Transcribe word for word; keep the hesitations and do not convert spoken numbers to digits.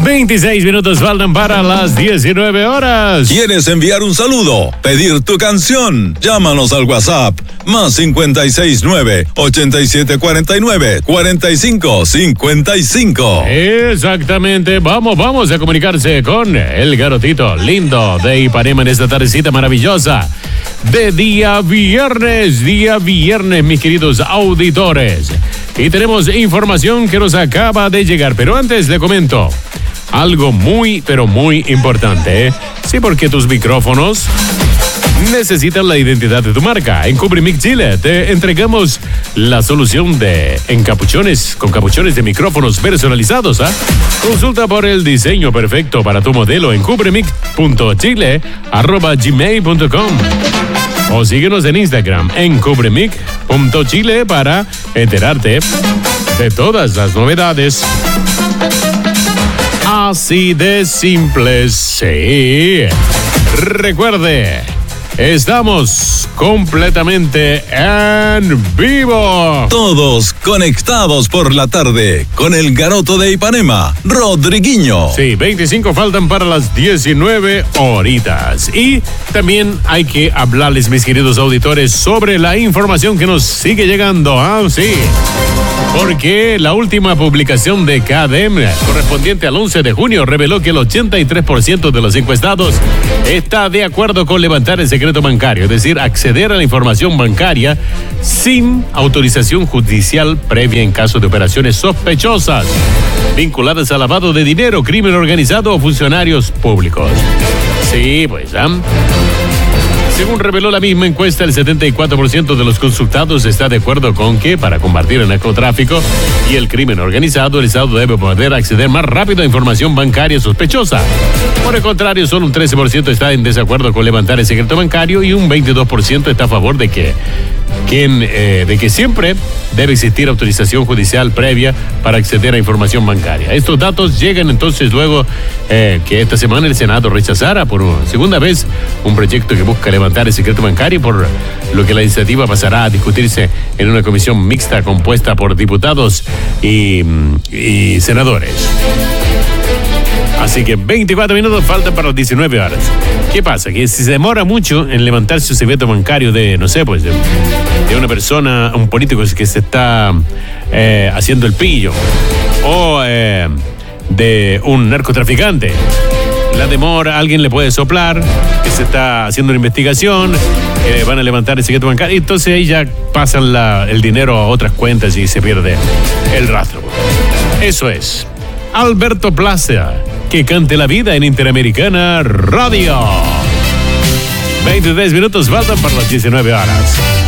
veintiséis minutos faltan para las diecinueve horas. ¿Quieres enviar un saludo? ¿Pedir tu canción? Llámanos al WhatsApp más cincuenta y seis nueve, ochenta y siete cuarenta y nueve, cuarenta y cinco cincuenta y cinco. Exactamente, vamos, vamos a comunicarse con el garotito lindo de Ipanema en esta tardecita maravillosa de día viernes, día viernes, mis queridos auditores. Y tenemos información que nos acaba de llegar, pero antes le comento algo muy, pero muy importante, ¿eh? Sí, porque tus micrófonos necesitan la identidad de tu marca. En Cubrimic Chile te entregamos la solución de encapuchones con capuchones de micrófonos personalizados. ¿eh? Consulta por el diseño perfecto para tu modelo en cubrimic punto chile arroba gmail punto com o síguenos en Instagram en cubrimic punto chile para enterarte de todas las novedades. Así de simple, sí. Recuerde, estamos completamente en vivo. Todos conectados por la tarde con el garoto de Ipanema, Rodriguinho. Sí, veinticinco faltan para las diecinueve horitas. Y también hay que hablarles, mis queridos auditores, sobre la información que nos sigue llegando. Ah, sí. Porque la última publicación de C A D E M, correspondiente al once de junio, reveló que el ochenta y tres por ciento de los encuestados está de acuerdo con levantar el secreto bancario, es decir, acceder a la información bancaria sin autorización judicial previa en caso de operaciones sospechosas vinculadas al lavado de dinero, crimen organizado o funcionarios públicos. Sí, pues, ¿ah? ¿eh? Según reveló la misma encuesta, el setenta y cuatro por ciento de los consultados está de acuerdo con que, para combatir el narcotráfico y el crimen organizado, el Estado debe poder acceder más rápido a información bancaria sospechosa. Por el contrario, solo un trece por ciento está en desacuerdo con levantar el secreto bancario y un veintidós por ciento está a favor de que, quien, eh, de que siempre debe existir autorización judicial previa para acceder a información bancaria. Estos datos llegan entonces luego eh, que esta semana el Senado rechazara por segunda vez un proyecto que busca levantar el secreto bancario, por lo que la iniciativa pasará a discutirse en una comisión mixta compuesta por diputados y, y senadores. Así que veinticuatro minutos faltan para las diecinueve horas. ¿Qué pasa? Que si se demora mucho en levantarse un secreto bancario de, no sé, pues, de, de una persona, un político que se está eh, haciendo el pillo, o eh, de un narcotraficante, la demora, alguien le puede soplar que se está haciendo una investigación, que van a levantar el secreto bancario, y entonces ahí ya pasan la, el dinero a otras cuentas y se pierde el rastro. Eso es. Alberto Plaza, que cante la vida en Interamericana Radio. veintitrés minutos faltan para las diecinueve horas.